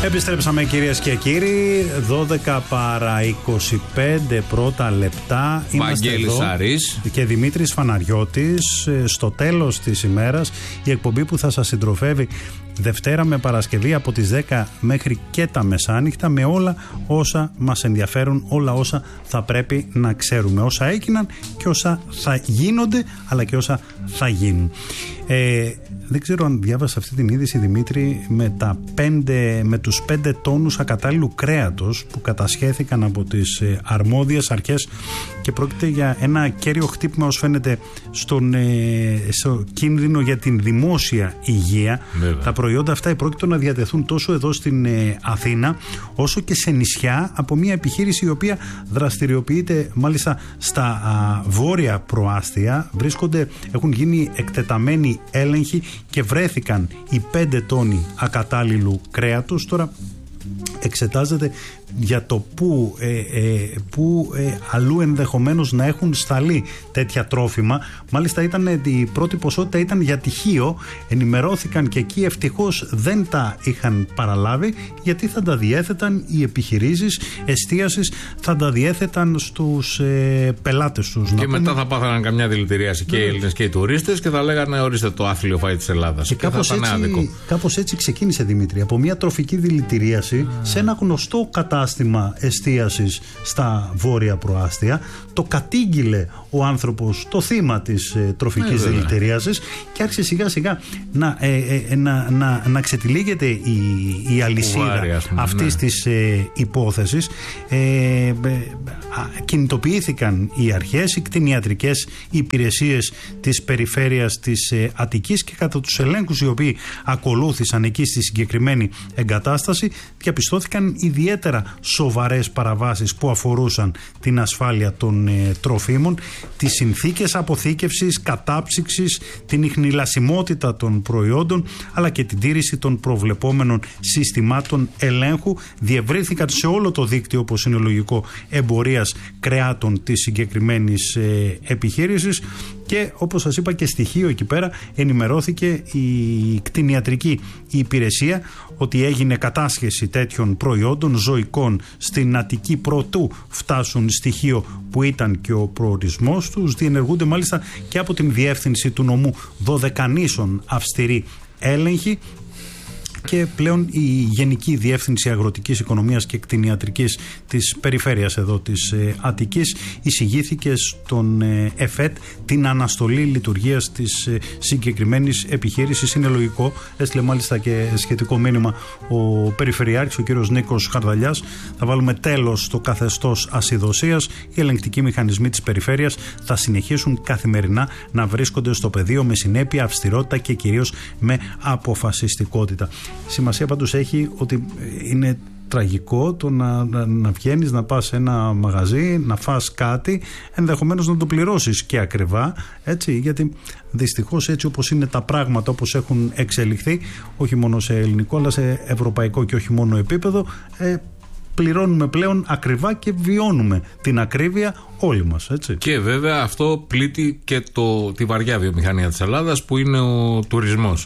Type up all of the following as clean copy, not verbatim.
Επιστρέψαμε κυρίες και κύριοι, 12 παρά 25 πρώτα λεπτά. Είμαστε εδώ και Δημήτρης Φαναριώτης. Στο τέλος της ημέρας, η εκπομπή που θα σας συντροφεύει Δευτέρα με Παρασκευή από τις 10 μέχρι και τα μεσάνυχτα, με όλα όσα μας ενδιαφέρουν, όλα όσα θα πρέπει να ξέρουμε, όσα έγιναν και όσα θα γίνονται, αλλά και όσα θα γίνουν. Δεν ξέρω αν διάβασα αυτή την είδηση, Δημήτρη, με τους 5 τόνους ακατάλληλου κρέατος που κατασχέθηκαν από τις αρμόδιες αρχές, και πρόκειται για ένα κέριο χτύπημα, ως φαίνεται, στο κίνδυνο για την δημόσια υγεία. Βέβαια. Τα προϊόντα αυτά επρόκειτο να διατεθούν τόσο εδώ στην Αθήνα, όσο και σε νησιά, από μια επιχείρηση η οποία δραστηριοποιείται μάλιστα στα βόρεια προάστια. Έχουν γίνει εκτεταμένοι έλεγχοι και βρέθηκαν οι 5 τόνοι ακατάλληλου κρέατος. Τώρα εξετάζεται για το πού αλλού ενδεχομένως να έχουν σταλεί τέτοια τρόφιμα. Μάλιστα η πρώτη ποσότητα ήταν για τυχείο. Ενημερώθηκαν και εκεί, ευτυχώς δεν τα είχαν παραλάβει, γιατί θα τα διέθεταν οι επιχειρήσεις εστίασης, θα τα διέθεταν στους πελάτες τους. Και μετά θα πάθαναν καμιά δηλητηρίαση και οι Έλληνες και οι τουρίστες και θα λέγανε ορίστε το άθλιο φαΐ της Ελλάδας. Και κάπως έτσι ξεκίνησε, Δημήτρη, από μια τροφική δηλητηρίαση σε ένα γνωστό κατάστημα εστίασης στα βόρεια προάστια. Το κατήγγειλε ο άνθρωπος, το θύμα της τροφικής δηλητηρίασης, και άρχισε σιγά σιγά να ξετυλίγεται η αλυσίδα αυτής της υπόθεσης. Κινητοποιήθηκαν οι αρχές, οι κτηνιατρικές υπηρεσίες της περιφέρειας της Αττικής, και κατά τους ελέγχους οι οποίοι ακολούθησαν εκεί στη συγκεκριμένη εγκατάσταση, διαπιστώθηκαν ιδιαίτερα σοβαρές παραβάσεις που αφορούσαν την ασφάλεια των τροφίμων, τις συνθήκες αποθήκευσης, κατάψυξης, την ιχνηλασιμότητα των προϊόντων, αλλά και την τήρηση των προβλεπόμενων συστημάτων ελέγχου. Διευρύνθηκαν σε όλο το δίκτυο, όπως είναι λογικό, εμπορίας κρεάτων της συγκεκριμένης επιχείρησης, και όπως σας είπα, και στοιχείο εκεί πέρα, ενημερώθηκε η κτηνιατρική υπηρεσία ότι έγινε κατάσχεση τέτοιων προϊόντων ζωικών στην Αττική προτού φτάσουν στοιχείο που ήταν και ο προορισμός τους. Διενεργούνται μάλιστα και από την διεύθυνση του νομού Δωδεκανήσων αυστηρή έλεγχη, και πλέον η Γενική Διεύθυνση Αγροτικής Οικονομίας και Κτηνιατρικής της περιφέρειας εδώ της Αττικής εισηγήθηκε στον ΕΦΕΤ την αναστολή λειτουργίας της συγκεκριμένης επιχείρησης. Είναι λογικό, έστειλε μάλιστα και σχετικό μήνυμα ο Περιφερειάρχης, ο κύριος Νίκος Χαρδαλιάς. Θα βάλουμε τέλος στο καθεστώς ασυδοσίας. Οι ελεγκτικοί μηχανισμοί της περιφέρειας θα συνεχίσουν καθημερινά να βρίσκονται στο πεδίο με συνέπεια, αυστηρότητα και κυρίως με αποφασιστικότητα. Σημασία πάντως έχει ότι είναι τραγικό το να βγαίνεις, να πας σε ένα μαγαζί, να φας κάτι, ενδεχομένως να το πληρώσεις και ακριβά, έτσι, γιατί δυστυχώς έτσι όπως είναι τα πράγματα, όπως έχουν εξελιχθεί, όχι μόνο σε ελληνικό αλλά σε ευρωπαϊκό και όχι μόνο επίπεδο, πληρώνουμε πλέον ακριβά και βιώνουμε την ακρίβεια όλοι μας, έτσι. Και βέβαια αυτό πλήττει και τη βαριά βιομηχανία της Ελλάδας, που είναι ο τουρισμός.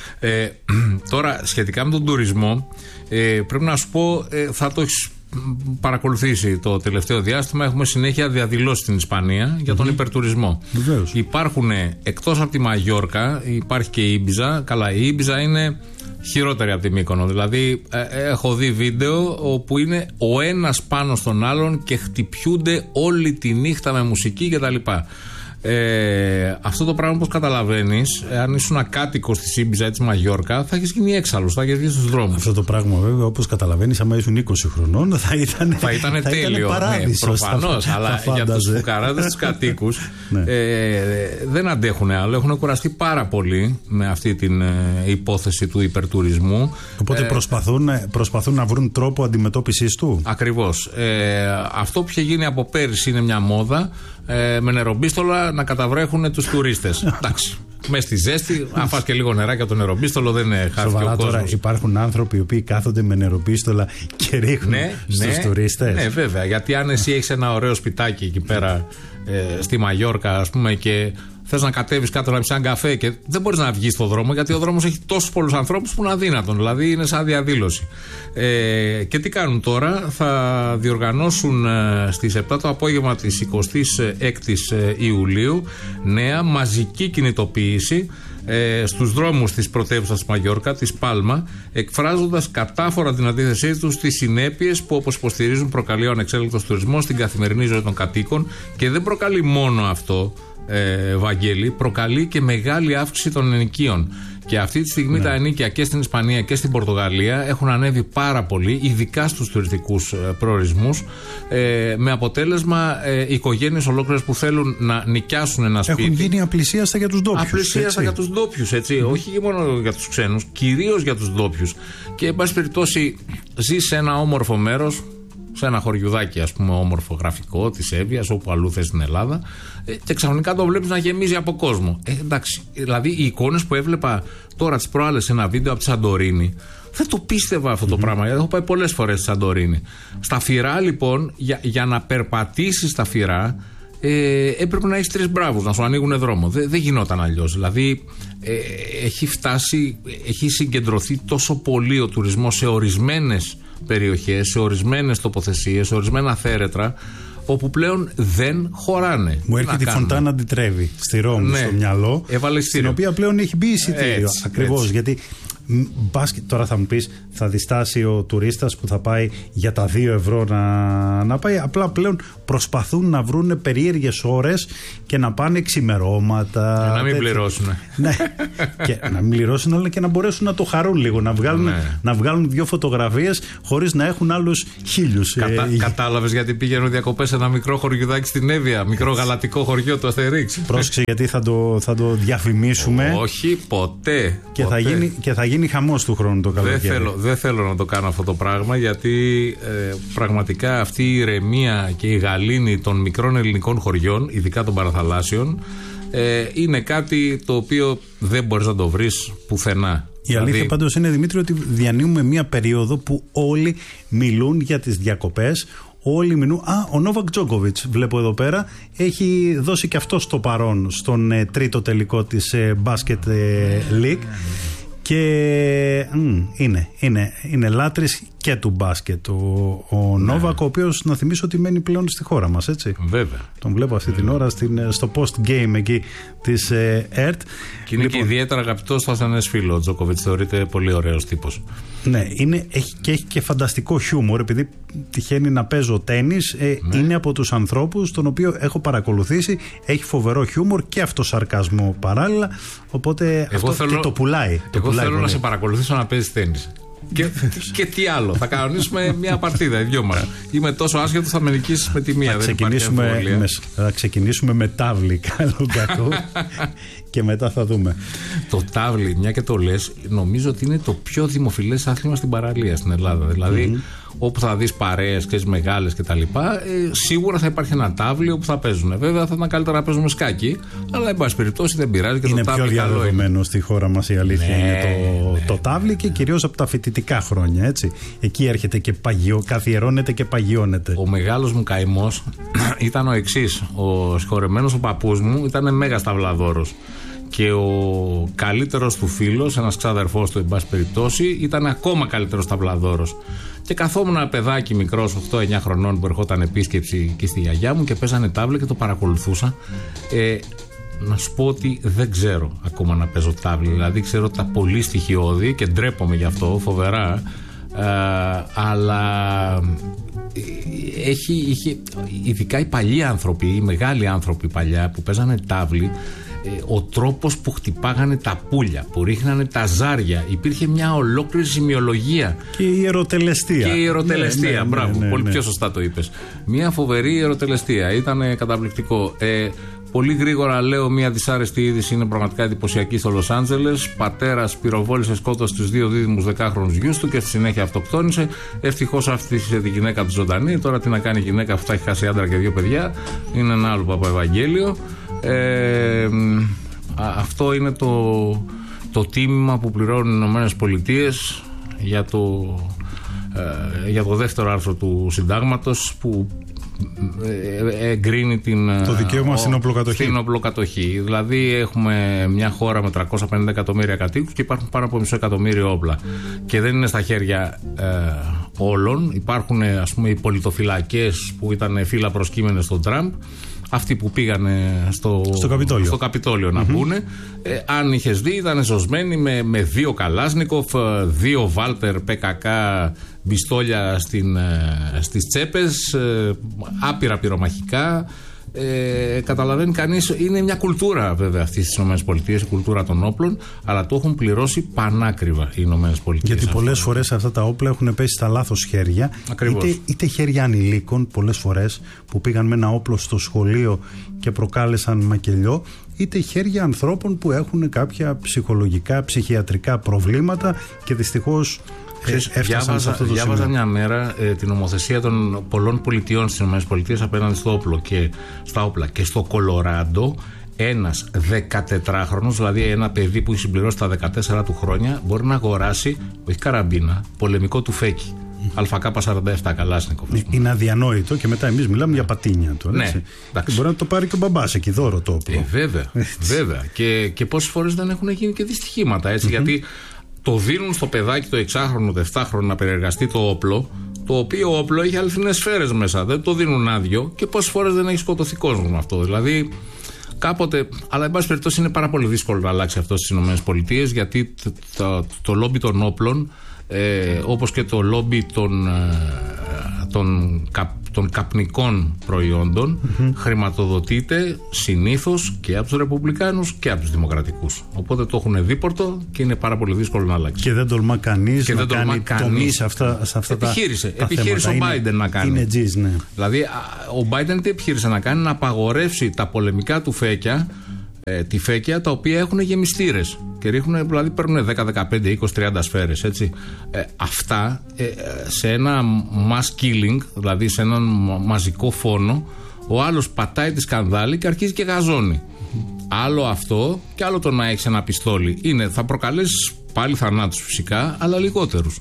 Τώρα, σχετικά με τον τουρισμό, πρέπει να σου πω, θα το έχεις παρακολουθήσει το τελευταίο διάστημα. Έχουμε συνέχεια διαδηλώσεις στην Ισπανία για τον υπερτουρισμό. Βεβαίως. Υπάρχουν, εκτός από τη Μαγιόρκα, υπάρχει και η Ήμπιζα. Καλά, η Ήμπιζα είναι χειρότερη από τη Μύκονο. Δηλαδή, έχω δει βίντεο όπου είναι ο ένας πάνω στον άλλον και χτυπιούνται όλη τη νύχτα με μουσική κτλ. Αυτό το πράγμα, όπως καταλαβαίνεις, αν ήσουν ακάτοικος της Ήμπιζα ή της Μαγιόρκα, θα έχεις γίνει έξαλλος, θα έχεις βγει στους δρόμους. Αυτό το πράγμα, βέβαια, όπως καταλαβαίνεις, άμα ήσουν 20 χρονών, θα ήταν τέλειο. Παράδεισο. Ναι, προφανώς, αλλά για τους φουκαράδες, τους κατοίκους, δεν αντέχουν άλλο. Έχουν κουραστεί πάρα πολύ με αυτή την υπόθεση του υπερτουρισμού. Οπότε προσπαθούν να βρουν τρόπο αντιμετώπισης του. Ακριβώς. Αυτό που είχε γίνει από πέρυσι είναι μια μόδα. Με νερομπίστολα να καταβρέχουν τους τουρίστες. Εντάξει. Μες στη ζέστη, αν φας και λίγο νεράκι από το νερομπίστολο, δεν είναι χάρη ο κόσμος. Τώρα υπάρχουν άνθρωποι οι οποίοι κάθονται με νερομπίστολα και ρίχνουν στους τουρίστες. Ναι, βέβαια. Γιατί αν εσύ έχεις ένα ωραίο σπιτάκι εκεί πέρα στη Μαγιόρκα, ας πούμε, και θες να κατέβεις κάτω να πεις έναν καφέ και δεν μπορείς να βγεις στον δρόμο, γιατί ο δρόμος έχει τόσους πολλούς ανθρώπους που είναι αδύνατον. Δηλαδή είναι σαν διαδήλωση. Και τι κάνουν τώρα? Θα διοργανώσουν στις 7 το απόγευμα της 26ης Ιουλίου νέα μαζική κινητοποίηση στους δρόμους της πρωτεύουσας Μαγιόρκα, της Πάλμα, εκφράζοντας κατάφορα την αντίθεσή τους στις συνέπειες που, όπως υποστηρίζουν, προκαλεί ο ανεξέλεγκτος τουρισμός στην καθημερινή ζωή των κατοίκων. Και δεν προκαλεί μόνο αυτό, Βαγγέλη, προκαλεί και μεγάλη αύξηση των ενοικίων. Και αυτή τη στιγμή τα ενοίκια και στην Ισπανία και στην Πορτογαλία έχουν ανέβει πάρα πολύ, ειδικά στους τουριστικούς προορισμούς, με αποτέλεσμα οικογένειες ολόκληρες που θέλουν να νοικιάσουν ένα σπίτι. Έχουν γίνει απλησίαστα για τους ντόπιους. Απλησίαστα για τους ντόπιους, έτσι. Όχι μόνο για τους ξένους, κυρίως για τους ντόπιους. Και, εν πάση περιπτώσει, ζεις σε ένα όμορφο μέρος, σε ένα χωριουδάκι, ας πούμε, όμορφο γραφικό της Εύβοιας, όπου αλλού θες στην Ελλάδα, και ξαφνικά το βλέπεις να γεμίζει από κόσμο. Εντάξει, δηλαδή οι εικόνες που έβλεπα τώρα τις προάλλες σε ένα βίντεο από τη Σαντορίνη, δεν το πίστευα αυτό το πράγμα, γιατί έχω πάει πολλές φορές στη Σαντορίνη. Στα Φυρά, λοιπόν, για να περπατήσεις στα Φυρά, έπρεπε να έχεις 3 μπράβους να σου ανοίγουν δρόμο. Δεν γινόταν αλλιώς. Δηλαδή έχει συγκεντρωθεί τόσο πολύ ο τουρισμός σε ορισμένες περιοχές, σε ορισμένες τοποθεσίες, σε ορισμένα θέρετρα, όπου πλέον δεν χωράνε. Μου έρχεται η Φοντάνα τη Τρέβη στη Ρώμη, στο μυαλό, στην οποία πλέον έχει μπει εισιτήριο. Ακριβώς, γιατί μπάσκετ, τώρα θα μου πεις, θα διστάσει ο τουρίστας που θα πάει για τα 2 ευρώ να πάει. Απλά πλέον προσπαθούν να βρουν περίεργες ώρες και να πάνε ξημερώματα. Να μην πληρώσουν. Ναι, και να μην πληρώσουν, αλλά και να μπορέσουν να το χαρούν λίγο. Να βγάλουν 2 φωτογραφίες χωρίς να έχουν άλλους 1000. Κατάλαβες γιατί πήγαινε διακοπές σε ένα μικρό χωριουδάκι στην Εύβοια, μικρό γαλατικό χωριό του Αστερίξ. Πρόσεξε, γιατί θα το διαφημίσουμε. Όχι, ποτέ. Και θα γίνει χαμός του χρόνου το καλοκαίρι. Δεν θέλω να το κάνω αυτό το πράγμα, γιατί πραγματικά αυτή η ηρεμία και η γαλήνη των μικρών ελληνικών χωριών, ειδικά των παραθαλάσσιων, είναι κάτι το οποίο δεν μπορείς να το βρεις πουθενά. Η αλήθεια πάντως είναι, Δημήτρη, ότι διανύουμε μια περίοδο που όλοι μιλούν για τις διακοπές. Όλοι μιλούν. Ο Νόβακ Τζόκοβιτς, βλέπω εδώ πέρα, έχει δώσει και αυτό το παρόν στον τρίτο τελικό της Basket League. Και είναι λάτρης και του μπάσκετ ο Νόβακ, ο οποίος, να θυμίσω, ότι μένει πλέον στη χώρα μας, έτσι. Βέβαια. Τον βλέπω αυτή την ώρα στο post-game εκεί της ΕΡΤ. Και είναι και ιδιαίτερα αγαπητός στο ασθενές φίλο. Ο Τζόκοβιτς θεωρείται πολύ ωραίος τύπος. Ναι, έχει και φανταστικό χιούμορ, επειδή τυχαίνει να παίζω τένις. Είναι από τους ανθρώπους τον οποίο έχω παρακολουθήσει. Έχει φοβερό χιούμορ και αυτοσαρκασμό παράλληλα. Οπότε και το πουλάει. Θέλω να σε παρακολουθήσω να παίζεις τένις. Και τι άλλο, θα κανονίσουμε μια παρτίδα, οι δυο μας. Είμαι τόσο άσχετος, θα με νικήσεις με τη μία. Θα ξεκινήσουμε με τάβλη, καλό κακό. Και μετά θα δούμε. Το τάβλη, μια και το λες, νομίζω ότι είναι το πιο δημοφιλές άθλημα στην παραλία στην Ελλάδα. Δηλαδή, όπου θα δεις παρέες και μεγάλες κτλ., σίγουρα θα υπάρχει ένα τάβλι όπου θα παίζουν. Βέβαια, θα ήταν καλύτερα να παίζουμε σκάκι, αλλά εν πάση περιπτώσει δεν πειράζει και είναι το τάβλι. Είναι πιο διαδεδομένο στη χώρα μας, η αλήθεια είναι το τάβλι, και κυρίως από τα φοιτητικά χρόνια. Έτσι. Εκεί έρχεται και καθιερώνεται και παγιώνεται. Ο μεγάλος μου καημός ήταν ο εξής. Ο συγχωρεμένος ο παππούς μου ήταν μέγας ταυλαδόρος. Και ο καλύτερος του φίλος, ένας ξάδερφός του, εν πάση περιπτώσει, ήταν ακόμα καλύτερος ταυλαδόρος. Και καθόμουν ένα παιδάκι μικρός, 8-9 χρονών, που ερχόταν επίσκεψη εκεί στη γιαγιά μου και παίζανε τάβλη και το παρακολουθούσα. Να σου πω ότι δεν ξέρω ακόμα να παίζω τάβλη. Δηλαδή ξέρω τα πολύ στοιχειώδη και ντρέπομαι γι' αυτό φοβερά. Αλλά είχε, ειδικά οι παλιοί άνθρωποι, οι μεγάλοι άνθρωποι παλιά που παίζανε τάβλη, ο τρόπος που χτυπάγανε τα πουλια, που ρίχνανε τα ζάρια, υπήρχε μια ολόκληρη σημειολογία. Και η ιεροτελεστία. Μπράβο, πολύ πιο σωστά το είπες. Μια φοβερή ιεροτελεστία, ήταν καταπληκτικό. Πολύ γρήγορα λέω μια δυσάρεστη είδηση, είναι πραγματικά εντυπωσιακή στο Λος Άντζελες. Πατέρας πυροβόλησε, σκότωσε τους 2 δίδυμους 10χρονους γιους του και στη συνέχεια αυτοκτόνησε. Ευτυχώς άφησε τη γυναίκα του ζωντανή. Τώρα τι να κάνει η γυναίκα αφού θα έχει χάσει άντρα και 2 παιδιά, είναι ένα άλλο Παπαευαγγέλιο. Αυτό είναι το τίμημα που πληρώνουν οι Ηνωμένες Πολιτείες για το δεύτερο άρθρο του Συντάγματος, που εγκρίνει το δικαίωμα στην οπλοκατοχή. Δηλαδή έχουμε μια χώρα με 350 εκατομμύρια κατοίκους και υπάρχουν πάνω από 500 εκατομμύρια όπλα. Και δεν είναι στα χέρια όλων. Υπάρχουν, ας πούμε, οι πολιτοφυλακές που ήταν φύλλα προσκύμενες στον Τραμπ. Αυτοί που πήγανε στο Καπιτόλιο να μπουν. Αν είχες δει, ήταν ζωσμένοι με 2 Καλάσνικοφ, 2 Βάλτερ ΠΚΚ μπιστόλια στις τσέπες, άπειρα πυρομαχικά. Καταλαβαίνει κανείς, είναι μια κουλτούρα βέβαια αυτή στις ΗΠΑ, η κουλτούρα των όπλων, αλλά το έχουν πληρώσει πανάκριβα οι ΗΠΑ. Γιατί πολλές φορές αυτά τα όπλα έχουν πέσει στα λάθος χέρια. Είτε χέρια ανηλίκων, πολλές φορές που πήγαν με ένα όπλο στο σχολείο και προκάλεσαν μακελιό, είτε χέρια ανθρώπων που έχουν κάποια ψυχολογικά, ψυχιατρικά προβλήματα και δυστυχώς διάβαζα μια μέρα την νομοθεσία των πολλών πολιτιών στις ΗΠΑ απέναντι στο όπλο και στα όπλα. Και στο Κολοράντο ένας 14χρονος, δηλαδή ένα παιδί που έχει συμπληρώσει τα 14 του χρόνια, μπορεί να αγοράσει, όχι καραμπίνα, πολεμικό τουφέκι. ΑΚ-47 Καλάσνικοφ. Είναι αδιανόητο και μετά εμείς μιλάμε για πατίνια τώρα. Ναι, μπορεί να το πάρει και ο μπαμπάς εκεί δώρο το όπλο. Βέβαια. Και πόσες φορές δεν έχουν γίνει και δυστυχήματα, έτσι, γιατί το δίνουν στο παιδάκι το 6χρονο, το 7χρονο να περιεργαστεί το όπλο, το οποίο όπλο έχει αληθινές σφαίρες μέσα. Δεν το δίνουν άδειο και πόσες φορές δεν έχει σκοτωθεί κόσμο με αυτό. Δηλαδή, κάποτε. Αλλά, εν πάση περιπτώσει, είναι πάρα πολύ δύσκολο να αλλάξει αυτό στις ΗΠΑ, γιατί το λόμπι των όπλων, όπως και το λόμπι των καπνικών προϊόντων, χρηματοδοτείται συνήθως και από τους Ρεπουμπλικάνους και από τους Δημοκρατικούς. Οπότε το έχουν δίπορτο και είναι πάρα πολύ δύσκολο να αλλάξει. Και δεν τολμά κανείς να κάνει τομή σε αυτά επιχείρησε ο Μπάιντεν να κάνει. Είναι τζις, ναι. Δηλαδή, ο Μπάιντεν τι επιχείρησε να κάνει? Να απαγορεύσει τα πολεμικά του τυφέκια τα οποία έχουν γεμιστήρες και ρίχνουν, δηλαδή παίρνουν 10, 15, 20, 30 σφαίρες, έτσι. Αυτά σε ένα mass killing, δηλαδή σε έναν μαζικό φόνο, ο άλλος πατάει τη σκανδάλη και αρχίζει και γαζώνει. Άλλο αυτό και άλλο το να έχεις ένα πιστόλι. Θα προκαλέσεις πάλι θανάτους φυσικά, αλλά λιγότερους.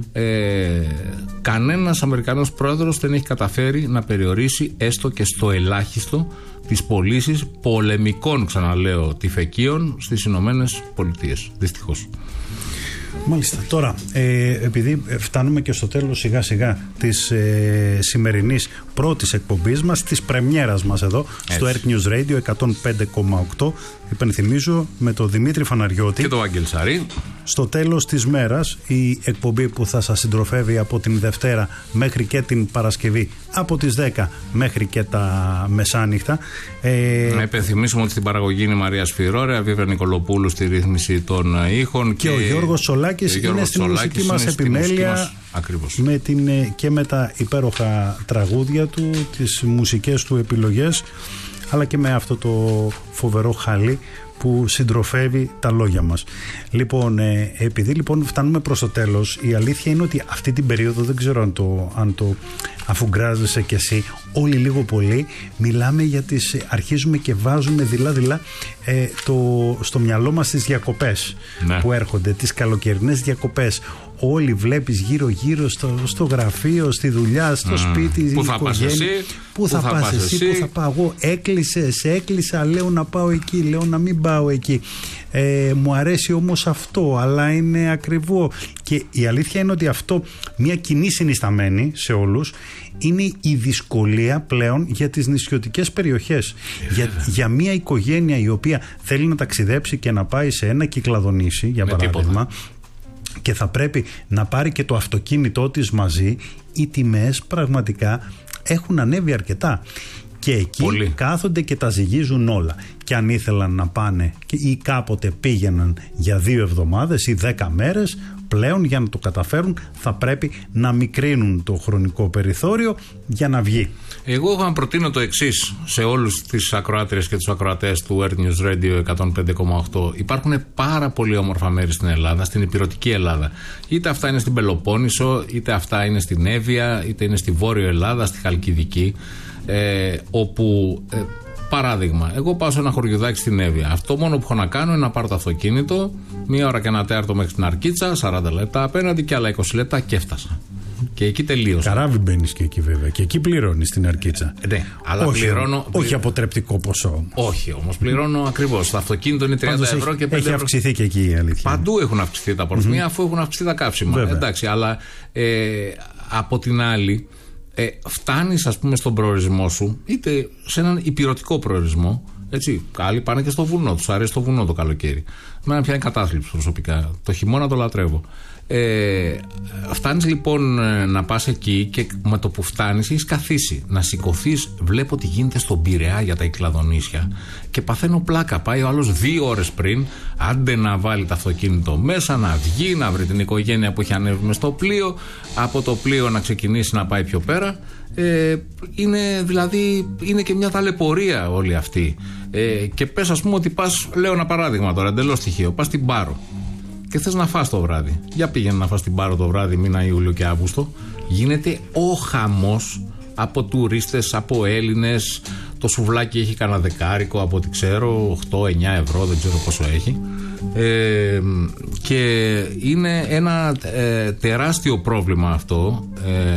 Κανένας Αμερικανός πρόεδρος δεν έχει καταφέρει να περιορίσει έστω και στο ελάχιστο τις πωλήσεις πολεμικών, ξαναλέω, τυφεκίων στις Ηνωμένες Πολιτείες. Δυστυχώς. Μάλιστα. Τώρα, επειδή φτάνουμε και στο τέλος σιγά σιγά της σημερινής πρώτης εκπομπής μας, της πρεμιέρας μας εδώ, στο Earth News Radio 105,8, υπενθυμίζω, με τον Δημήτρη Φαναριώτη και τον Άγγελ Σαρή. Στο τέλος της μέρας, η εκπομπή που θα σας συντροφεύει από την Δευτέρα μέχρι και την Παρασκευή, από τις 10 μέχρι και τα μεσάνυχτα. Να υπενθυμίσουμε ότι στην παραγωγή είναι η Μαρία Σφυρόρεα, Βίβια Νικολοπούλου στη ρύθμιση των ήχων και ο Γιώργος Σολάκης είναι στην μουσική μας επιμέλεια, και με τα υπέροχα τραγούδια του, τις μουσικές του επιλογές, αλλά και με αυτό το φοβερό χαλί που συντροφεύει τα λόγια μας. Λοιπόν, επειδή λοιπόν φτάνουμε προς το τέλος, η αλήθεια είναι ότι αυτή την περίοδο, δεν ξέρω αν το αφουγκράζεσαι κι εσύ, όλοι λίγο πολύ μιλάμε για αρχίζουμε και βάζουμε δειλά-δειλά στο μυαλό μας τις διακοπές που έρχονται, τις καλοκαιρινές διακοπές. Όλοι βλέπεις γύρω-γύρω στο γραφείο, στη δουλειά, στο σπίτι, πού θα πας εσύ, πού θα πας εσύ, πού θα πάω εγώ, έκλεισα, λέω να πάω εκεί, λέω να μην πάω εκεί, μου αρέσει όμως αυτό, αλλά είναι ακριβό. Και η αλήθεια είναι ότι αυτό, μια κοινή συνισταμένη σε όλους, είναι η δυσκολία πλέον για τις νησιωτικές περιοχές. Για μια οικογένεια η οποία θέλει να ταξιδέψει και να πάει σε ένα Κυκλαδονήσι, για παράδειγμα, και θα πρέπει να πάρει και το αυτοκίνητό της μαζί, οι τιμές πραγματικά έχουν ανέβει αρκετά. Και εκεί κάθονται και τα ζυγίζουν όλα. Και αν ήθελαν να πάνε ή κάποτε πήγαιναν για 2 εβδομάδες ή 10 μέρες, πλέον για να το καταφέρουν θα πρέπει να μικρύνουν το χρονικό περιθώριο για να βγει. Εγώ έχω να προτείνω το εξής σε όλους τις ακροάτριες και τους ακροατές του Earth News Radio 105,8. Υπάρχουν πάρα πολύ όμορφα μέρη στην Ελλάδα, στην ηπειρωτική Ελλάδα. Είτε αυτά είναι στην Πελοπόννησο, είτε αυτά είναι στην Εύβοια, είτε είναι στη Βόρειο Ελλάδα, στη Χαλκιδική, όπου... Παράδειγμα, εγώ πάω σε ένα χωριουδάκι στην Εύβοια. Αυτό μόνο που έχω να κάνω είναι να πάρω το αυτοκίνητο, 1 ώρα και 1 τέταρτο μέχρι την Αρκίτσα, 40 λεπτά απέναντι και άλλα 20 λεπτά και έφτασα. Και εκεί τελείωσε. Καράβι μπαίνεις και εκεί βέβαια. Και εκεί πληρώνεις την αρκίτσα. Ναι, αλλά όχι αποτρεπτικό ποσό. Όχι, όμως πληρώνω ακριβώς. Το αυτοκίνητο είναι 30 ευρώ και 5 έχει αυξηθεί και εκεί η αλήθεια. Παντού έχουν αυξηθεί τα πορθμία αφού έχουν αυξηθεί τα καύσιμα. Εντάξει, αλλά από την άλλη, φτάνεις ας πούμε στον προορισμό σου, είτε σε έναν υπηρετικό προορισμό. Έτσι, άλλοι πάνε και στο βουνό, τους αρέσει το βουνό το καλοκαίρι. Εμένα πια είναι κατάθλιψη προσωπικά. Το χειμώνα το λατρεύω. Φτάνεις λοιπόν να πας εκεί και με το που φτάνεις έχεις καθίσει. Να σηκωθείς, βλέπω τι γίνεται στον Πειραιά για τα Κυκλαδονήσια και παθαίνω πλάκα. Πάει ο άλλος 2 ώρες πριν, άντε να βάλει το αυτοκίνητο μέσα, να βγει, να βρει την οικογένεια που έχει ανέβει μες στο πλοίο, από το πλοίο να ξεκινήσει να πάει πιο πέρα. Είναι και μια ταλαιπωρία όλη αυτή. Και πες ας πούμε ότι πας, λέω ένα παράδειγμα τώρα, εντελώς στοιχείο, πας στην Πάρο και θες να φας το βράδυ. Για πήγαινε να φας την Πάρο το βράδυ, μήνα Ιούλιο και Αύγουστο. Γίνεται ο χαμός από τουρίστες, από Έλληνες. Το σουβλάκι έχει κανένα δεκάρικο από ό,τι ξέρω, 8-9 ευρώ, δεν ξέρω πόσο έχει. Και είναι ένα τεράστιο πρόβλημα αυτό,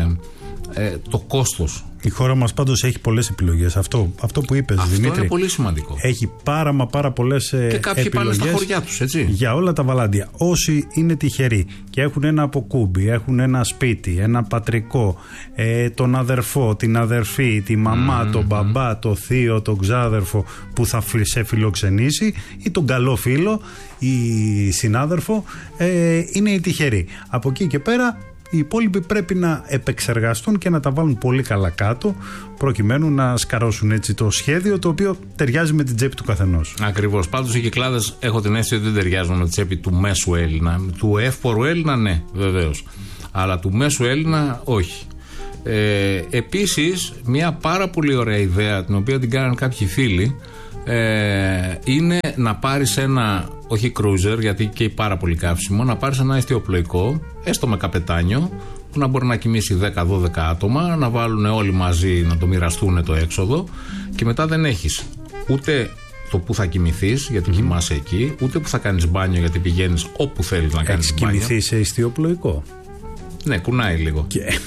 το κόστος. Η χώρα μας πάντως έχει πολλές επιλογές. Αυτό που είπες, Δημήτρη. Αυτό είναι πολύ σημαντικό. Έχει πάρα πολλές επιλογές. Και κάποιοι πάνε στα χωριά τους, έτσι. Για όλα τα βαλάντια. Όσοι είναι τυχεροί και έχουν ένα αποκούμπι, έχουν ένα σπίτι, ένα πατρικό, τον αδερφό, την αδερφή, τη μαμά, τον μπαμπά, το θείο, τον ξάδερφο που θα σε φιλοξενήσει ή τον καλό φίλο ή συνάδελφο, είναι οι τυχεροί. Από εκεί και πέρα οι υπόλοιποι πρέπει να επεξεργαστούν και να τα βάλουν πολύ καλά κάτω, προκειμένου να σκαρώσουν έτσι το σχέδιο το οποίο ταιριάζει με την τσέπη του καθενός. Ακριβώς. Πάντως οι Κυκλάδες έχω την αίσθηση ότι δεν ταιριάζουν με την τσέπη του μέσου Έλληνα. Του εύπορου Έλληνα, ναι, βεβαίως. Αλλά του μέσου Έλληνα, όχι. Επίσης, μια πάρα πολύ ωραία ιδέα, την οποία την κάνανε κάποιοι φίλοι, είναι να πάρεις ένα, όχι cruiser, γιατί και πάρα πολύ καύσιμο, να πάρεις ένα εστιοπλοϊκό, έστω με καπετάνιο, που να μπορεί να κοιμήσει 10-12 άτομα, να βάλουν όλοι μαζί να το μοιραστούν το έξοδο, και μετά δεν έχεις ούτε το που θα κοιμηθείς, γιατί κοιμάσαι εκεί, ούτε που θα κάνεις μπάνιο, γιατί πηγαίνεις όπου θέλεις να κάνεις μπάνιο. Έχεις κοιμηθεί σε εστιοπλοϊκό? Ναι, κουνάει λίγο.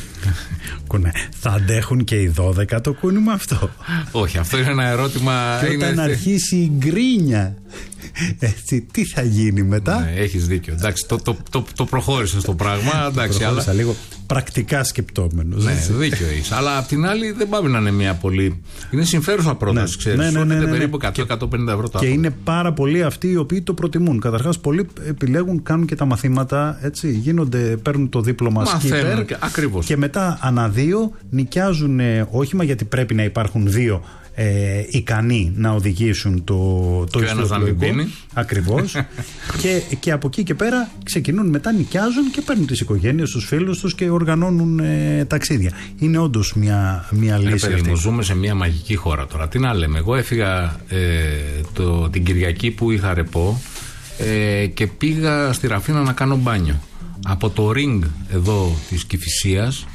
Θα αντέχουν και οι 12 το κούνημα αυτό? Όχι, αυτό είναι ένα ερώτημα. Και όταν αρχίσει η γκρίνια, έτσι, τι θα γίνει μετά? Ναι, έχεις δίκιο. Εντάξει, το προχώρησες το πράγμα. Εντάξει, αλλά λίγο πρακτικά σκεπτόμενος. Ναι, δίκιο έχεις. Αλλά απ' την άλλη δεν πάμε να είναι μια πολύ. Είναι συμφέρουσα πρόταση, ξέρεις. Ναι, περίπου 100-150 ευρώ το και είναι πάρα πολλοί αυτοί οι οποίοι το προτιμούν. Καταρχάς, πολλοί επιλέγουν, κάνουν και τα μαθήματα, έτσι, παίρνουν το δίπλωμα skipper. Ακριβώς. Και μετά ανά 2 νοικιάζουν όχημα, γιατί πρέπει να υπάρχουν 2 ικανοί να οδηγήσουν το ιστιοπλοϊκό. Ακριβώς. και από εκεί και πέρα ξεκινούν, μετά νοικιάζουν και παίρνουν τις οικογένειες, τους φίλους τους και οργανώνουν ταξίδια. Είναι όντως μια λύση αυτή. Ζούμε σε μια μαγική χώρα τώρα. Τι να λέμε. Εγώ έφυγα την Κυριακή που είχα ρεπό και πήγα στη Ραφίνα να κάνω μπάνιο. Από το ring εδώ της Κηφισίας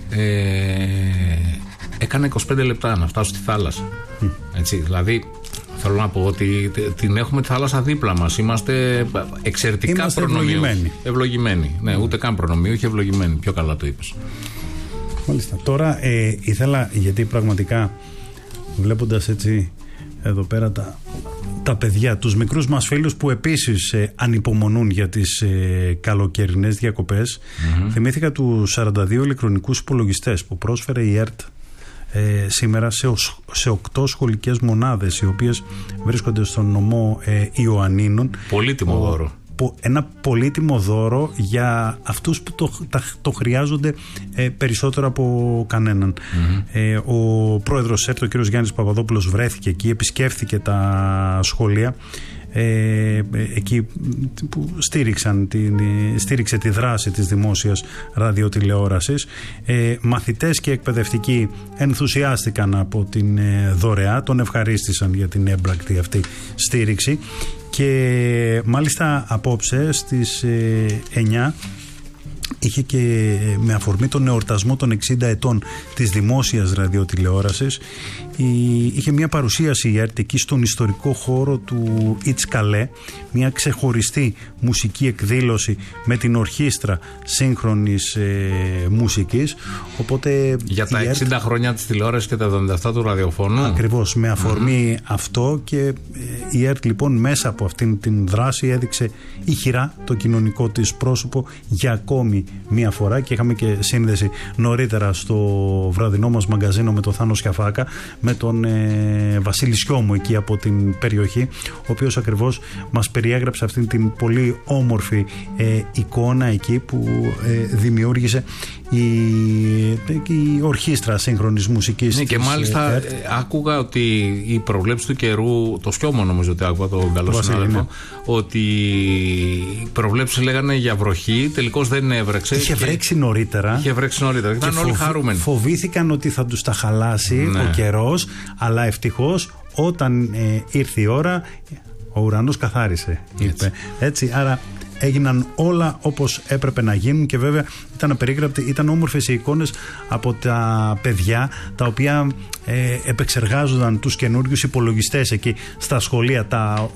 έκανα 25 λεπτά να φτάσω στη θάλασσα. Έτσι, δηλαδή θέλω να πω ότι την έχουμε τη θάλασσα δίπλα μας. Είμαστε εξαιρετικά ευλογημένοι. Ναι, ούτε καν προνομίου, είχε ευλογημένοι. Πιο καλά το είπες. Μάλιστα. Τώρα ήθελα, γιατί πραγματικά βλέποντας έτσι εδώ πέρα τα παιδιά, τους μικρούς μας φίλους που επίσης ανυπομονούν για τις καλοκαιρινές διακοπές, θυμήθηκα τους 42 ηλεκτρονικούς υπολογιστές που πρόσφερε η ΕΡΤ σήμερα σε 8 σχολικές μονάδες, οι οποίες βρίσκονται στον νομό Ιωαννίνων. Πολύτιμο δώρο. Ένα πολύτιμο δώρο για αυτούς που το χρειάζονται περισσότερο από κανέναν. Ο πρόεδρος ΕΡΤ, ο κ. Γιάννης Παπαδόπουλος, βρέθηκε εκεί, επισκέφθηκε τα σχολεία εκεί που στήριξε τη δράση της δημόσιας ραδιοτηλεόρασης. Μαθητές και εκπαιδευτικοί ενθουσιάστηκαν από την δωρεά, τον ευχαρίστησαν για την έμπρακτη αυτή στήριξη, και μάλιστα απόψε στις 9 είχε και με αφορμή τον εορτασμό των 60 ετών της δημόσιας ραδιοτηλεόρασης, είχε μια παρουσίαση η ΕΡΤ εκεί στον ιστορικό χώρο του Ιτσκαλέ, μια ξεχωριστή μουσική εκδήλωση με την ορχήστρα σύγχρονης μουσικής. Οπότε για τα 60 χρόνια της τηλεόρασης και τα 77 του ραδιοφώνου. Ακριβώς, με αφορμή αυτό, και η ΕΡΤ λοιπόν μέσα από αυτήν την δράση έδειξε ηχηρά το κοινωνικό της πρόσωπο για ακόμη μία φορά, και είχαμε και σύνδεση νωρίτερα στο βραδινό μας μαγκαζίνο με τον Θάνο Σιαφάκα, με τον Βασίλη Σιώμου εκεί από την περιοχή, ο οποίος ακριβώς μας περιέγραψε αυτήν την πολύ όμορφη εικόνα εκεί που δημιούργησε η ορχήστρα σύγχρονης μουσικής. Ναι, και μάλιστα άκουγα ότι οι προβλέψεις του καιρού, το Σιώμο νομίζω ότι άκουγα, τον καλό συνάδελφο, ότι οι προβλέψεις λέγανε για βροχή, τελικώς δεν έβρεξε. Είχε βρέξει νωρίτερα. Ήταν όλοι χαρούμενοι. Φοβήθηκαν ότι θα τους τα χαλάσει ο καιρός, αλλά ευτυχώς όταν ήρθε η ώρα ο ουρανός καθάρισε, είπε. Έτσι, άρα έγιναν όλα όπως έπρεπε να γίνουν, και βέβαια ήταν απερίγραπτη, ήταν όμορφες οι εικόνες από τα παιδιά τα οποία επεξεργάζονταν τους καινούριους υπολογιστές εκεί στα σχολεία, τα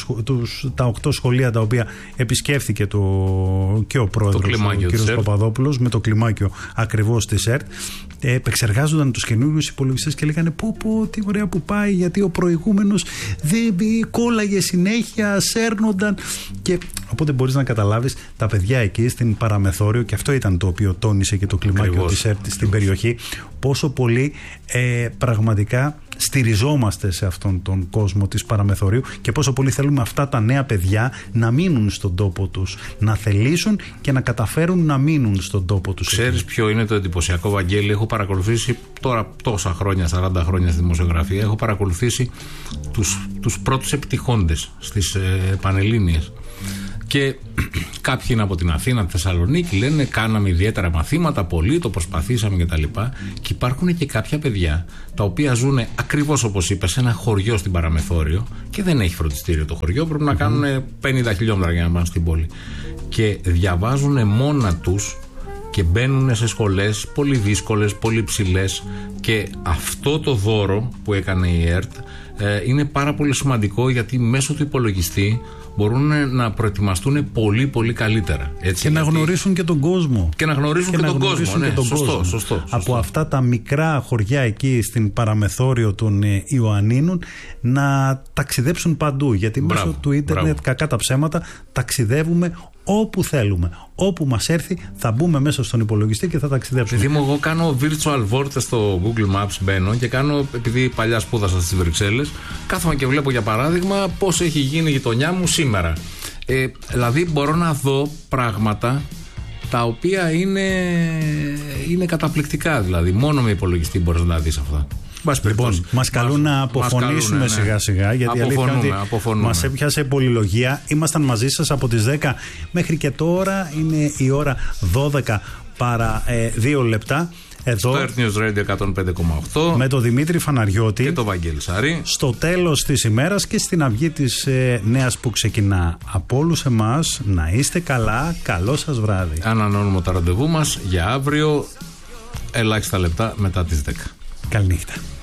8 σχολεία τα οποία επισκέφθηκε και ο πρόεδρος ο κ. Παπαδόπουλος με το κλιμάκιο ακριβώς της ΕΡΤ. Επεξεργάζονταν τους καινούριους υπολογιστές και λέγανε πω τι ωραία που πάει, γιατί ο προηγούμενος δεν κόλλαγε συνέχεια, σέρνονταν, και οπότε μπορείς να καταλάβεις τα παιδιά εκεί στην Παραμεθόριο, και αυτό ήταν το οποίο τόνισε και το κλιμάκιο της ΕΡΤ στην περιοχή, πόσο πολύ πραγματικά στηριζόμαστε σε αυτόν τον κόσμο της Παραμεθορίου και πόσο πολύ θέλουμε αυτά τα νέα παιδιά να μείνουν στον τόπο τους, να θελήσουν και να καταφέρουν να μείνουν στον τόπο τους. Ξέρεις ποιο είναι το εντυπωσιακό, Βαγγέλη? Έχω παρακολουθήσει τώρα τόσα χρόνια, 40 χρόνια στη δημοσιογραφία, έχω παρακολουθήσει τους πρώτους επιτυχώντες στις Πανελλήνιες. Και κάποιοι είναι από την Αθήνα, τη Θεσσαλονίκη, λένε κάναμε ιδιαίτερα μαθήματα, πολύ, το προσπαθήσαμε κτλ. Και υπάρχουν και κάποια παιδιά τα οποία ζουν ακριβώς όπως είπες, σε ένα χωριό στην Παραμεθόριο, και δεν έχει φροντιστήριο το χωριό, πρέπει να κάνουν 50 χιλιόμετρα για να πάνε στην πόλη. Και διαβάζουν μόνα τους και μπαίνουν σε σχολές πολύ δύσκολες, πολύ ψηλές. Και αυτό το δώρο που έκανε η ΕΡΤ είναι πάρα πολύ σημαντικό, γιατί μέσω του υπολογιστή μπορούν να προετοιμαστούν πολύ πολύ καλύτερα. Έτσι, και να γνωρίσουν και τον κόσμο. Και να γνωρίσουν και τον κόσμο. Ναι, σωστό. Από αυτά τα μικρά χωριά εκεί στην Παραμεθόριο των Ιωαννίνων να ταξιδέψουν παντού. Γιατί μέσω του ίντερνετ, κακά τα ψέματα, ταξιδεύουμε όπου θέλουμε. Όπου μας έρθει θα μπούμε μέσα στον υπολογιστή και θα ταξιδέψουμε. Επειδή εγώ κάνω virtual world στο Google Maps, μπαίνω και κάνω, επειδή παλιά σπούδασα στις Βρυξέλλες, κάθομαι και βλέπω για παράδειγμα πώς έχει γίνει η γειτονιά μου σήμερα. Δηλαδή μπορώ να δω πράγματα τα οποία είναι καταπληκτικά. Δηλαδή μόνο με υπολογιστή μπορείς να τα δεις αυτά. Λοιπόν, μας καλούν να αποφωνήσουμε σιγά σιγά, γιατί αλήθεια μας έπιασε πολυλογία. Ήμασταν μαζί σας από τις 10 μέχρι και τώρα, είναι η ώρα 12 παρά 2 λεπτά. Εδώ, στο Earth News Radio 105,8 με τον Δημήτρη Φαναριώτη και τον Βαγγέλη Σαρή, στο τέλος της ημέρας και στην αυγή της νέας που ξεκινά. Από όλους εμάς να είστε καλά, καλό σας βράδυ. Ανανώνουμε τα ραντεβού μας για αύριο, ελάχιστα λεπτά μετά τις 10. Καληνύχτα.